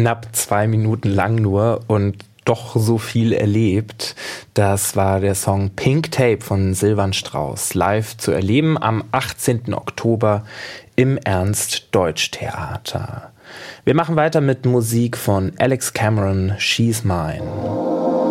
knapp 2 Minuten lang nur und doch so viel erlebt. Das war der Song Pink Tape von Silvan Strauss, live zu erleben am 18. Oktober im Ernst-Deutsch-Theater. Wir machen weiter mit Musik von Alex Cameron, She's Mine.